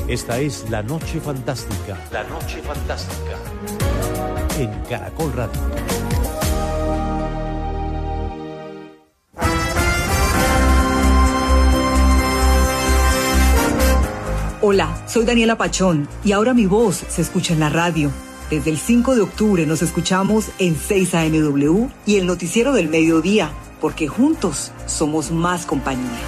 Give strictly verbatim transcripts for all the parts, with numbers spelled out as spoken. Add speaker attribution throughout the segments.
Speaker 1: Esta es La Noche Fantástica. La Noche Fantástica. En Caracol Radio.
Speaker 2: Hola, soy Daniela Pachón y ahora mi voz se escucha en la radio. Desde el cinco de octubre nos escuchamos en seis A M W y el noticiero del mediodía, porque juntos somos más compañía.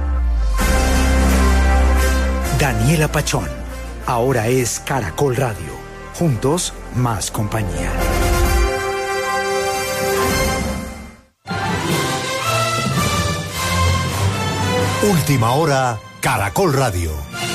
Speaker 3: Daniela Pachón, ahora es Caracol Radio. Juntos, más compañía.
Speaker 4: Última hora, Caracol Radio.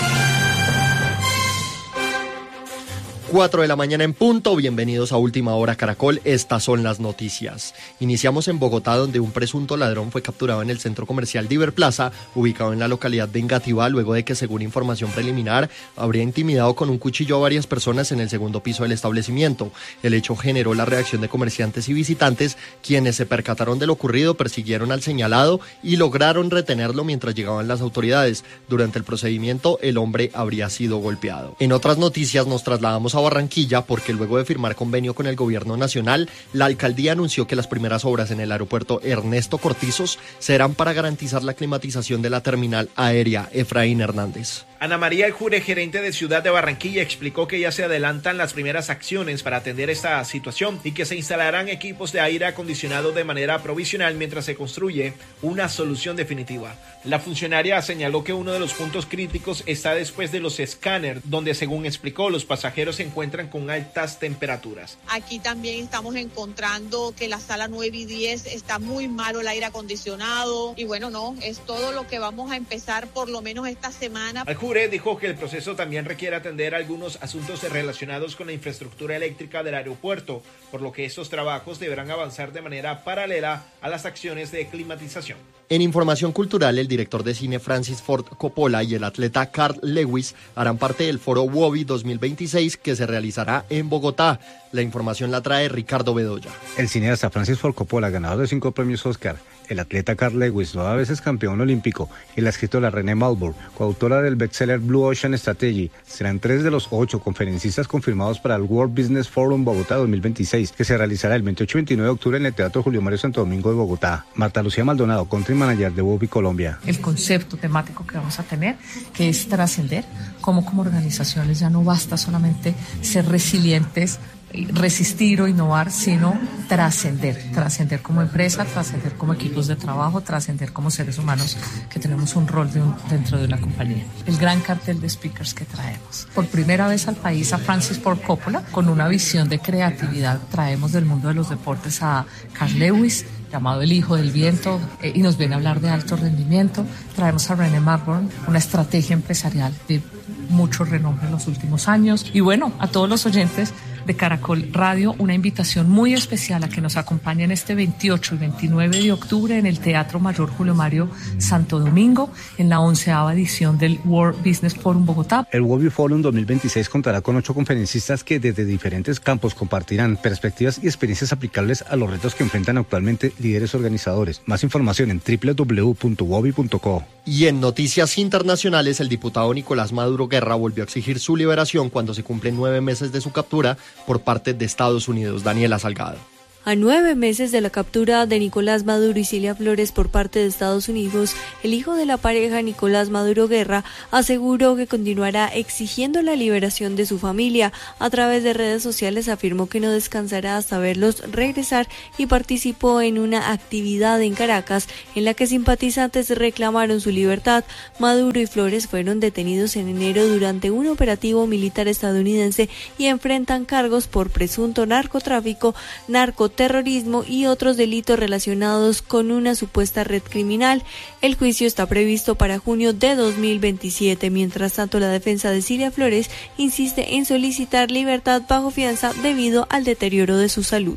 Speaker 5: cuatro de la mañana en punto, bienvenidos a Última Hora Caracol, estas son las noticias. Iniciamos en Bogotá, donde un presunto ladrón fue capturado en el centro comercial Diver Plaza, ubicado en la localidad de Engativá, luego de que, según información preliminar, habría intimidado con un cuchillo a varias personas en el segundo piso del establecimiento. El hecho generó la reacción de comerciantes y visitantes, quienes se percataron de lo ocurrido, persiguieron al señalado y lograron retenerlo mientras llegaban las autoridades. Durante el procedimiento, el hombre habría sido golpeado. En otras noticias nos trasladamos a Barranquilla, porque luego de firmar convenio con el gobierno nacional, la alcaldía anunció que las primeras obras en el aeropuerto Ernesto Cortizos serán para garantizar la climatización de la terminal aérea. Efraín Hernández.
Speaker 6: Ana María Jure, gerente de Ciudad de Barranquilla, explicó que ya se adelantan las primeras acciones para atender esta situación y que se instalarán equipos de aire acondicionado de manera provisional mientras se construye una solución definitiva. La funcionaria señaló que uno de los puntos críticos está después de los escáneres, donde, según explicó, los pasajeros se encuentran con altas temperaturas.
Speaker 7: Aquí también estamos encontrando que la sala nueve y diez está muy malo el aire acondicionado y bueno, no, es todo lo que vamos a empezar por lo menos esta semana.
Speaker 6: Aljure dijo que el proceso también requiere atender algunos asuntos relacionados con la infraestructura eléctrica del aeropuerto, por lo que estos trabajos deberán avanzar de manera paralela a las acciones de climatización.
Speaker 5: En información cultural, el director de cine Francis Ford Coppola y el atleta Carl Lewis harán parte del foro WOBI dos mil veintiséis, que se realizará en Bogotá. La información la trae Ricardo Bedoya.
Speaker 8: El cineasta Francis Ford Coppola, ganador de cinco premios Oscar, el atleta Carl Lewis, nueve veces campeón olímpico, y la escritora Renée Malbour, coautora del bestseller Blue Ocean Strategy, serán tres de los ocho conferencistas confirmados para el World Business Forum Bogotá dos mil veintiséis, que se realizará el veintiocho y veintinueve de octubre en el Teatro Julio Mario Santo Domingo de Bogotá. Marta Lucía Maldonado, country manager de WOBI Colombia.
Speaker 9: El concepto temático que vamos a tener, que es trascender, cómo como organizaciones ya no basta solamente ser resilientes, resistir o innovar, sino trascender, trascender como empresa, trascender como equipos de trabajo, trascender como seres humanos que tenemos un rol de un, dentro de una compañía. El gran cartel de speakers que traemos. Por primera vez al país a Francis Ford Coppola, con una visión de creatividad. Traemos del mundo de los deportes a Carl Lewis, llamado el hijo del viento, eh, y nos viene a hablar de alto rendimiento. Traemos a Renée Malbour, una estrategia empresarial de mucho renombre en los últimos años. Y bueno, a todos los oyentes de Caracol Radio, una invitación muy especial a que nos acompañen este veintiocho y veintinueve de octubre en el Teatro Mayor Julio Mario Santo Domingo, en la onceava edición del World Business Forum Bogotá.
Speaker 8: El WOBI Forum dos mil veintiséis contará con ocho conferencistas que desde diferentes campos compartirán perspectivas y experiencias aplicables a los retos que enfrentan actualmente líderes organizadores. Más información en doble u doble u doble u punto wobi punto co.
Speaker 5: Y en noticias internacionales, el diputado Nicolás Maduro Guerra volvió a exigir su liberación cuando se cumplen nueve meses de su captura por parte de Estados Unidos. Daniela Salgado.
Speaker 10: A nueve meses de la captura de Nicolás Maduro y Cilia Flores por parte de Estados Unidos, el hijo de la pareja, Nicolás Maduro Guerra, aseguró que continuará exigiendo la liberación de su familia. A través de redes sociales afirmó que no descansará hasta verlos regresar y participó en una actividad en Caracas en la que simpatizantes reclamaron su libertad. Maduro y Flores fueron detenidos en enero durante un operativo militar estadounidense y enfrentan cargos por presunto narcotráfico, narcotráfico, terrorismo y otros delitos relacionados con una supuesta red criminal. El juicio está previsto para junio de dos mil veintisiete. Mientras tanto, la defensa de Cilia Flores insiste en solicitar libertad bajo fianza debido al deterioro de su salud.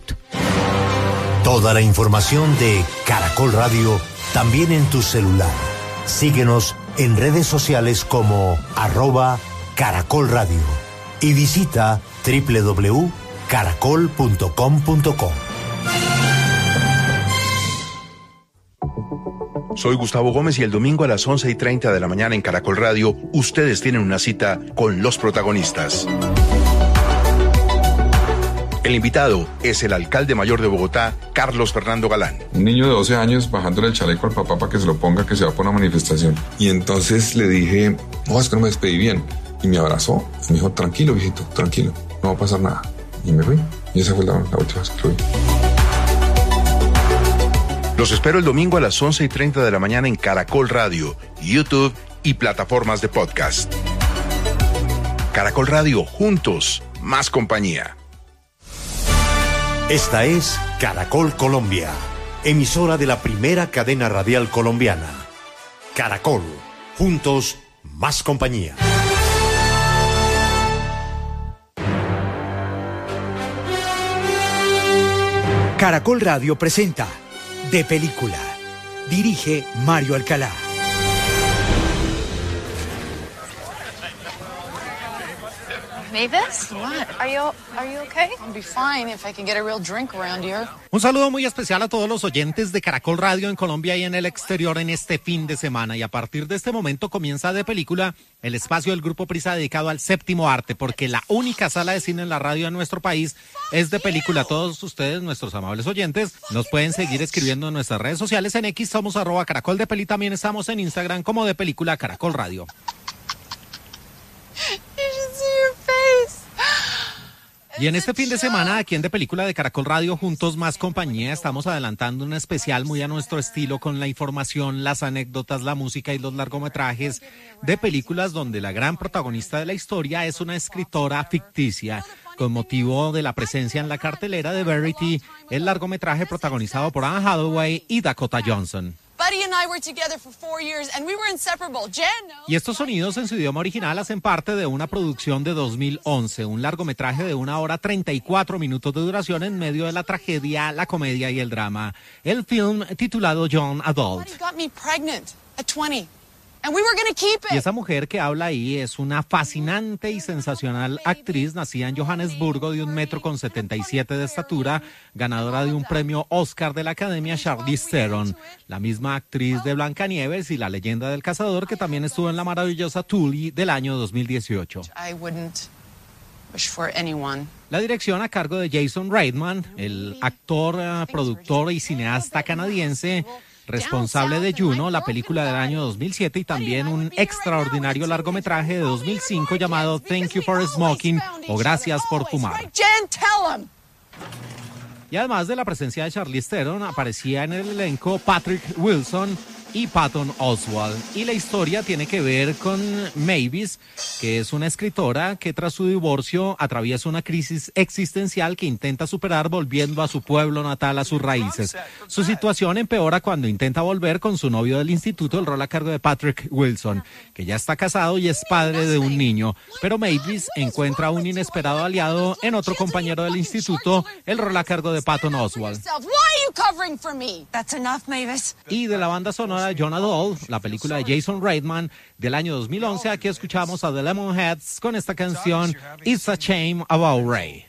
Speaker 4: Toda la información de Caracol Radio también en tu celular. Síguenos en redes sociales como arroba Caracol Radio y visita doble u doble u doble u punto caracol punto com punto co.
Speaker 11: Soy Gustavo Gómez y el domingo a las once y treinta de la mañana en Caracol Radio, ustedes tienen una cita con los protagonistas. El invitado es el alcalde mayor de Bogotá, Carlos Fernando Galán.
Speaker 12: Un niño de doce años bajándole el chaleco al papá para que se lo ponga, que se va por una manifestación. Y entonces le dije, no, es que no me despedí bien. Y me abrazó y me dijo, tranquilo, viejito, tranquilo, no va a pasar nada. Y me fui. Y esa fue la, la última vez que lo vi.
Speaker 11: Los espero el domingo a las once y treinta de la mañana en Caracol Radio, YouTube y plataformas de podcast. Caracol Radio, juntos, más compañía.
Speaker 4: Esta es Caracol Colombia, emisora de la primera cadena radial colombiana. Caracol, juntos, más compañía.
Speaker 3: Caracol Radio presenta De Película. Dirige Mario Alcalá.
Speaker 13: Mavis? What? Are you, are you okay? I'll be fine if I can get a real drink around here.
Speaker 14: Un saludo muy especial a todos los oyentes de Caracol Radio en Colombia y en el exterior en este fin de semana. Y a partir de este momento comienza De Película, el espacio del Grupo Prisa dedicado al séptimo arte, porque la única sala de cine en la radio en nuestro país es De Película. Todos ustedes, nuestros amables oyentes, nos pueden seguir escribiendo en nuestras redes sociales. En X somos arroba Caracol de Peli, también estamos en Instagram como De Película Caracol Radio. Y en este fin de semana, aquí en De Película de Caracol Radio, juntos más compañía, estamos adelantando un especial muy a nuestro estilo con la información, las anécdotas, la música y los largometrajes de películas donde la gran protagonista de la historia es una escritora ficticia. Con motivo de la presencia en la cartelera de Verity, el largometraje protagonizado por Anne Hathaway y Dakota Johnson.
Speaker 13: Buddy and I were together for four years and we were inseparable. Jan knows.
Speaker 14: Y estos sonidos en su idioma original hacen parte de una producción de dos mil once, un largometraje de una hora treinta y cuatro minutos de duración en medio de la tragedia, la comedia y el drama. El film titulado Young Adult.
Speaker 13: Buddy got me pregnant at twenty. And we were gonna keep it.
Speaker 14: Y esa mujer que habla ahí es una fascinante y sensacional actriz nacida en Johannesburgo, de un metro con setenta y siete de estatura, ganadora de un premio Oscar de la Academia, Charlize Theron, la misma actriz de Blancanieves y La Leyenda del Cazador, que también estuvo en la maravillosa Tully del año dos mil dieciocho.
Speaker 13: I wouldn't wish for anyone.
Speaker 14: La dirección a cargo de Jason Reitman, el actor, uh, productor y cineasta canadiense, responsable de Juno, la película del año dos mil siete, y también un extraordinario largometraje de dos mil cinco llamado Thank You for Smoking, o Gracias por Fumar. Y además de la presencia de Charlize Theron, aparecía en el elenco Patrick Wilson y Patton Oswalt. Y la historia tiene que ver con Mavis, que es una escritora que tras su divorcio atraviesa una crisis existencial que intenta superar volviendo a su pueblo natal, a sus raíces. Su situación empeora cuando intenta volver con su novio del instituto, el rol a cargo de Patrick Wilson, que ya está casado y es padre de un niño. Pero Mavis encuentra un inesperado aliado en otro compañero del instituto, el rol a cargo de Patton Oswalt. Y de la banda sonora Young Adult, la película de Jason Reitman del año dos mil once, aquí escuchamos a The Lemonheads con esta canción It's a Shame About Ray.